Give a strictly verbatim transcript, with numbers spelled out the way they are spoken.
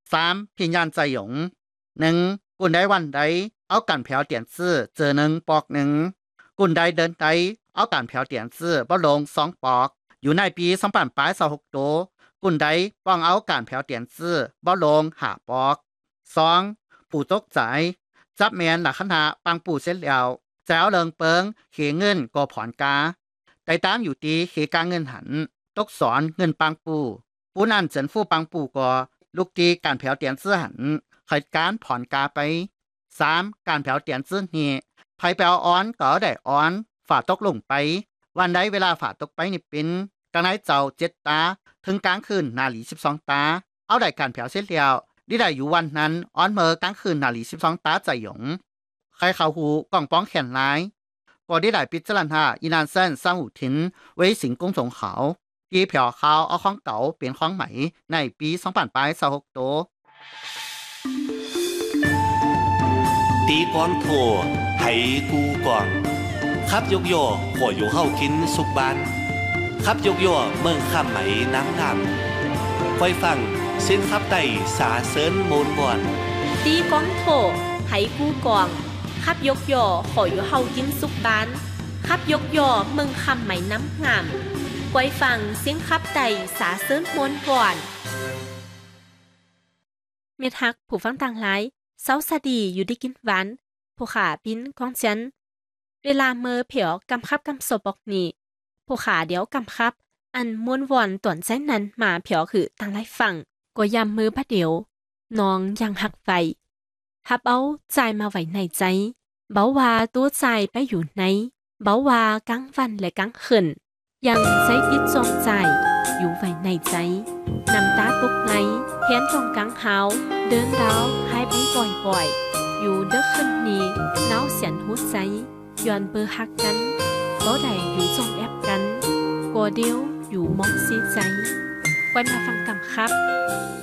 สามพิญญาณใจหยงหนึ่งกุนได้วันใดเอากันแผวเตียนซื่อเจอหนึ่งปอกหนึ่งกุนได้เดินใดเอากันแผวเตียนซื่อบ่ลงสองปอกอยู่ในปีสองพันแปดสิบหกโตกุนได้ป้องเอาการแผวเตียนซื่อบ่ลงหาปอกสองผู้ตกใจจับแมนหลักขณะปังปู่เสร็จแล้วแจ้วเลิงเปิงเขเงินก็ผ่อนกาได้ตามอยู่ตีเขกาเงินหันตกสอนเงินปังปู่ผู้นั้นเจินฟู่ปังปู่ก็ลูกตีการแผวเตียนซื่อหันเหตุการผ่อนกาไปสามการแผวเตียนซื่อนี่ไผแปวอ้อนก็ได้อ้อนฝ่าตกลงไปวันใดเวลาฝ่าตกไปนี่เป็นกลางไหนเจ้าเจ็ดตาถึงกลางคืนนาฬิสิบสองตาเอาได้การแผวเสร็จแล้วดิได้อยู่วันนั้นอ้อนเมอกลางคืนนาฬิสิบสองตาใจหยงใครเขาหูกล่องป้องแขนร้ายก็ได้ได้พิจารณาอีนานเส้นสร้างหูถินไว้สิงกงสงเขาที่เผียวเขาเอาของเก่าเปลี่ยนของใหม่ในปีสองพันแปดสิบหกโตตีก้อนโถไหกูก่อนขับยกย่อขออยู่เฮากินสุกบานขับยกย่อเมืองข้ามไหมน้ำงามคอยฟังเส้นขับไต่สาเซินโมนบ่อนตีก้อนโถไหกูก่อนขับยกย่อขออยู่เฮากินสุกบานขับยกย่อเมืองข้ามไหมน้ำงามคอยฟังเสียงขับไต่สาเซินโมนบ่อนเม็ดฮักผู้ฟังต่างหลายเซาสดีอยู่ได้กินหวานผู้ขาปิ้นกองฉันเวลาเมื่อเผียวกำคับกำศพบอกนี่ผู้ขาเดี๋ยวกำคับอันม้วนวอนต่วนใจนั้นมาเผียวคือต่างหลายฝั่งก็ยำมือพระเดียวน้องยังหักไฟฮับเอาใจมาไว้ในใจเบาว่าตัวใจไปอยู่ไหนเบาว่ากลางวันและกลางคืนยังใช้จิตจงใจอยู่ไว้ในใจน้ำตาตกไหลแขนตรงกลางเท้าเดินดาวหายไปบ่อยๆอยู่เด้อขึ้นนี้น้าวเสียนหัวใจย้อนเบอร์หักกันบ่ได้อยู่จงแอบกันกลัวเดียวอยู่มองเสียใจไว้มาฟังกำครับ